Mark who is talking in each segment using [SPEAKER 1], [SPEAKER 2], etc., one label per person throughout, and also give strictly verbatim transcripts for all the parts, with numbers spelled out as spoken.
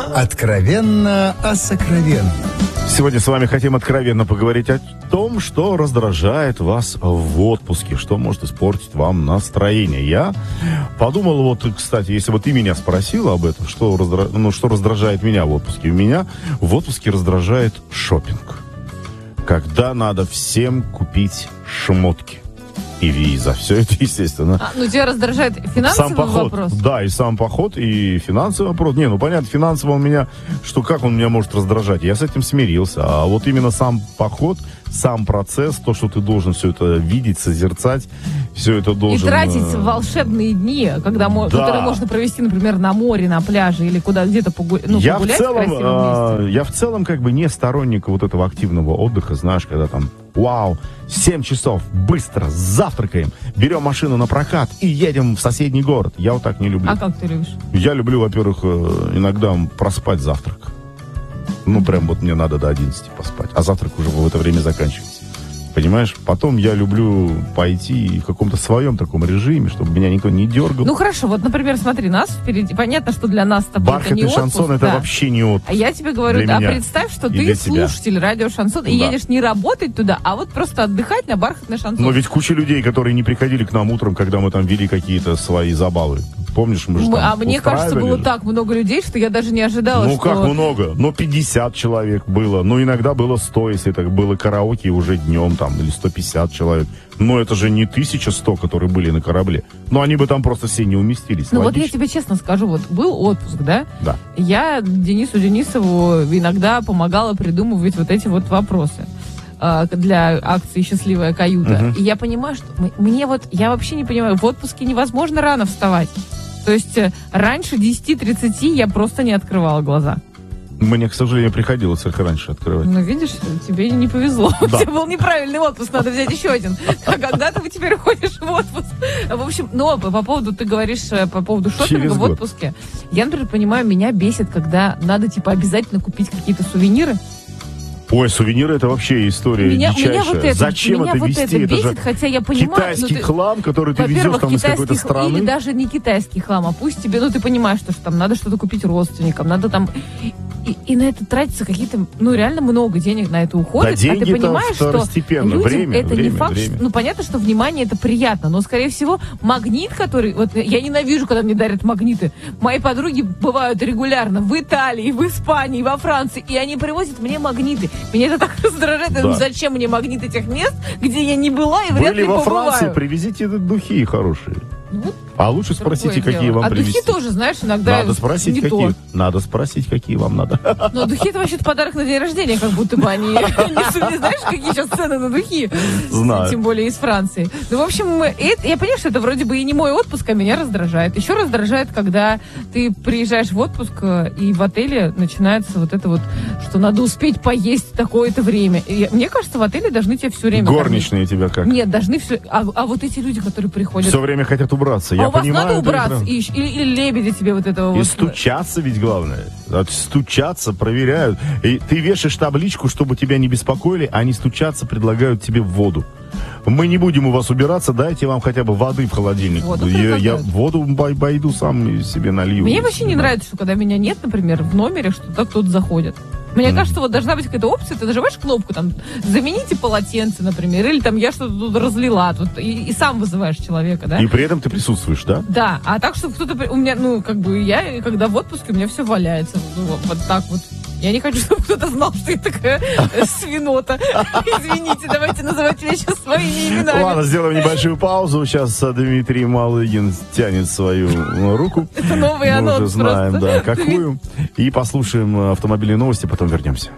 [SPEAKER 1] Откровенно о сокровенном.
[SPEAKER 2] Сегодня с вами хотим откровенно поговорить о том, что раздражает вас в отпуске, что может испортить вам настроение. Я подумал, вот, кстати, если бы ты меня спросила об этом, что, раздра... ну, что раздражает меня в отпуске. Меня в отпуске раздражает шопинг. Когда надо всем купить шмотки. И виза. Все это, естественно.
[SPEAKER 3] А, ну, тебя раздражает финансовый
[SPEAKER 2] сам поход,
[SPEAKER 3] вопрос?
[SPEAKER 2] Да, и сам поход, и финансовый вопрос. Не, ну, понятно, финансово он меня... Что, как он меня может раздражать? Я с этим смирился. А вот именно сам поход, сам процесс, то, что ты должен все это видеть, созерцать, все это должен...
[SPEAKER 3] И тратить волшебные дни, когда, да. которые можно провести, например, на море, на пляже или куда где-то погу... ну,
[SPEAKER 2] я
[SPEAKER 3] погулять
[SPEAKER 2] в целом,
[SPEAKER 3] в красивом месте.
[SPEAKER 2] Я в целом как бы не сторонник вот этого активного отдыха, знаешь, когда там, вау, семь часов, быстро, завтракаем, берем машину на прокат и едем в соседний город. Я вот так не люблю.
[SPEAKER 3] А как ты любишь?
[SPEAKER 2] Я люблю, во-первых, иногда проспать завтрак. Ну, прям вот мне надо до одиннадцати поспать. А завтрак уже в это время заканчивается. Понимаешь? Потом я люблю пойти в каком-то своем таком режиме, чтобы меня никто не дергал.
[SPEAKER 3] Ну, хорошо. Вот, например, смотри, нас впереди... Понятно, что для нас с тобой это не отпуск.
[SPEAKER 2] Бархатный шансон, это
[SPEAKER 3] да.
[SPEAKER 2] вообще не отпуск.
[SPEAKER 3] А я тебе говорю, да, представь, что ты слушатель тебя. радио Шансон и да. едешь не работать туда, а вот просто отдыхать на бархатный шансон.
[SPEAKER 2] Но ведь куча людей, которые не приходили к нам утром, когда мы там вели какие-то свои забавы. Помнишь, мы же
[SPEAKER 3] мы,
[SPEAKER 2] там
[SPEAKER 3] А мне кажется, было же. так много людей, что я даже не ожидала,
[SPEAKER 2] Ну,
[SPEAKER 3] что...
[SPEAKER 2] как много? Ну, пятьдесят человек было. Ну, иногда было сто, если это было караоке уже днем там, или сто пятьдесят человек. Но это же не тысяча сто, которые были на корабле. Но они бы там просто все не уместились.
[SPEAKER 3] Ну,
[SPEAKER 2] логично.
[SPEAKER 3] вот я тебе честно скажу, вот был отпуск, да?
[SPEAKER 2] Да.
[SPEAKER 3] Я Денису Денисову иногда помогала придумывать вот эти вот вопросы для акции «Счастливая каюта». Uh-huh. И я понимаю, что мне вот, я вообще не понимаю, в отпуске невозможно рано вставать. То есть раньше десять тридцать я просто не открывала глаза.
[SPEAKER 2] Мне, к сожалению, приходилось их раньше открывать.
[SPEAKER 3] Ну, видишь, тебе не повезло.
[SPEAKER 2] Да.
[SPEAKER 3] У тебя был неправильный отпуск, надо взять еще один. А когда ты теперь ходишь в отпуск? В общем, но по поводу, ты говоришь, по поводу шопинга в отпуске. Я, например, понимаю, меня бесит, когда надо, типа, обязательно купить какие-то сувениры.
[SPEAKER 2] Ой, сувениры — это вообще история
[SPEAKER 3] меня,
[SPEAKER 2] дичайшая.
[SPEAKER 3] Меня вот это,
[SPEAKER 2] Зачем
[SPEAKER 3] меня
[SPEAKER 2] это
[SPEAKER 3] вот
[SPEAKER 2] вести?
[SPEAKER 3] Это, бесит,
[SPEAKER 2] это же
[SPEAKER 3] хотя я понимаю,
[SPEAKER 2] китайский
[SPEAKER 3] ну, ты,
[SPEAKER 2] хлам, который ты везешь там из какой-то страны.
[SPEAKER 3] Или даже не китайский хлам, а пусть тебе, ну ты понимаешь, что, что там надо что-то купить родственникам, надо там... И, и на это тратится какие-то, ну, реально много денег на это уходит.
[SPEAKER 2] Да, деньги
[SPEAKER 3] а ты понимаешь, что людям
[SPEAKER 2] время,
[SPEAKER 3] это
[SPEAKER 2] время,
[SPEAKER 3] не факт,
[SPEAKER 2] время.
[SPEAKER 3] Что, ну, понятно, что внимание это приятно, но, скорее всего, магнит, который... Вот я ненавижу, когда мне дарят магниты. Мои подруги бывают регулярно в Италии, в Испании, во Франции, и они привозят мне магниты. Меня это так раздражает. Да. Зачем мне магнит этих мест, где я не была и вряд
[SPEAKER 2] Были
[SPEAKER 3] ли
[SPEAKER 2] во
[SPEAKER 3] побываю?
[SPEAKER 2] Франции, привезите духи хорошие.
[SPEAKER 3] Вот.
[SPEAKER 2] А лучше спросите, какие
[SPEAKER 3] дело.
[SPEAKER 2] вам
[SPEAKER 3] а
[SPEAKER 2] привезти.
[SPEAKER 3] А духи тоже, знаешь, иногда
[SPEAKER 2] надо спросить,
[SPEAKER 3] не
[SPEAKER 2] какие.
[SPEAKER 3] то.
[SPEAKER 2] Надо спросить, какие вам надо.
[SPEAKER 3] Но духи — это вообще-то подарок на день рождения, как будто бы они... Не знаешь, какие сейчас цены на духи?
[SPEAKER 2] Знаю.
[SPEAKER 3] Тем более из Франции. Ну, в общем, я понимаю, что это вроде бы и не мой отпуск, а меня раздражает. Еще раздражает, когда ты приезжаешь в отпуск, и в отеле начинается вот это вот, что надо успеть поесть в такое-то время. И мне кажется, в отеле должны тебе все время...
[SPEAKER 2] Горничные тебя как?
[SPEAKER 3] Нет, должны все... А, а вот эти люди, которые приходят...
[SPEAKER 2] Все время хотят убраться.
[SPEAKER 3] А
[SPEAKER 2] я
[SPEAKER 3] у вас
[SPEAKER 2] понимаю,
[SPEAKER 3] надо убраться? И, или, или лебеди тебе вот этого
[SPEAKER 2] и
[SPEAKER 3] вот...
[SPEAKER 2] стучаться ведь главное. Стучаться, проверяют. И ты вешаешь табличку, чтобы тебя не беспокоили, а они стучаться предлагают тебе в воду. Мы не будем у вас убираться, дайте вам хотя бы воды в холодильник.
[SPEAKER 3] Воду
[SPEAKER 2] я, я воду пойду сам себе налью.
[SPEAKER 3] Мне вообще не нравится, что когда меня нет, например, в номере, что-то кто-то заходит. Мне mm. кажется, вот должна быть какая-то опция, ты нажимаешь кнопку, там, замените полотенце, например, или там я что-то тут разлила, тут, и, и сам вызываешь человека, да?
[SPEAKER 2] И при этом ты присутствуешь, да?
[SPEAKER 3] Да, а так, что кто-то, у меня, ну, как бы, я, когда в отпуске, у меня все валяется, ну, вот так вот. Я не хочу, чтобы кто-то знал, что я такая свинота. Извините, давайте называть вещи своими именами.
[SPEAKER 2] Ладно, сделаем небольшую паузу. Сейчас Дмитрий Малыгин тянет свою руку.
[SPEAKER 3] Это новый анонс.
[SPEAKER 2] Мы уже знаем, да, какую. И послушаем автомобильные новости, потом вернемся.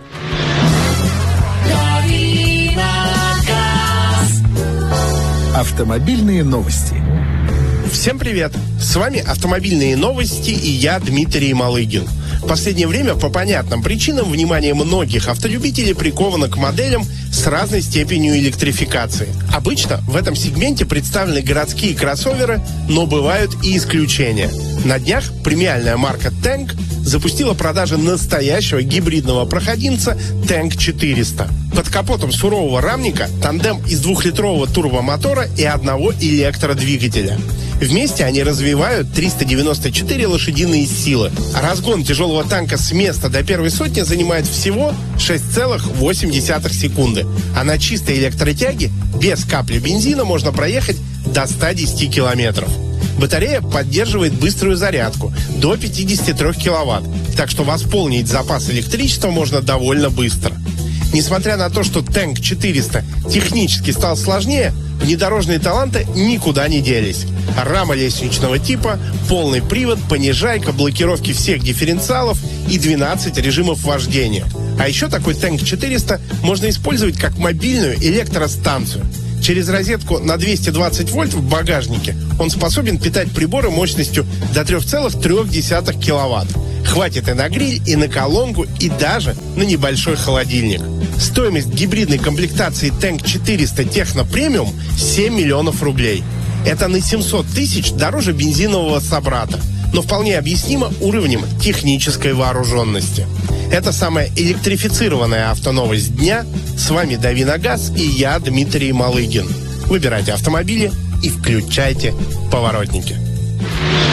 [SPEAKER 1] Автомобильные новости.
[SPEAKER 4] Всем привет! С вами автомобильные новости и я, Дмитрий Малыгин. В последнее время, по понятным причинам, внимание многих автолюбителей приковано к моделям с разной степенью электрификации. Обычно в этом сегменте представлены городские кроссоверы, но бывают и исключения. На днях премиальная марка Tank запустила продажи настоящего гибридного проходимца Tank четыреста. Под капотом сурового рамника тандем из двухлитрового турбомотора и одного электродвигателя. Вместе они развивают триста девяносто четыре лошадиные силы. А разгон тяжелого танка с места до первой сотни занимает всего шесть целых восемь десятых секунды. А на чистой электротяге без капли бензина можно проехать до ста десяти километров. Батарея поддерживает быструю зарядку до пятидесяти трёх киловатт, так что восполнить запас электричества можно довольно быстро. Несмотря на то, что Tank четыреста технически стал сложнее, внедорожные таланты никуда не делись. Рама лестничного типа, полный привод, понижайка, блокировки всех дифференциалов и двенадцать режимов вождения. А еще такой Tank четыреста можно использовать как мобильную электростанцию. Через розетку на двести двадцать вольт в багажнике он способен питать приборы мощностью до три целых три десятых киловатт. Хватит и на гриль, и на колонку, и даже на небольшой холодильник. Стоимость гибридной комплектации Tank четыреста Техно Премиум семь миллионов рублей. Это на семьсот тысяч дороже бензинового собрата, но вполне объяснимо уровнем технической вооруженности. Это самая электрифицированная автоновость дня. С вами Давиногаз и я, Дмитрий Малыгин. Выбирайте автомобили и включайте поворотники.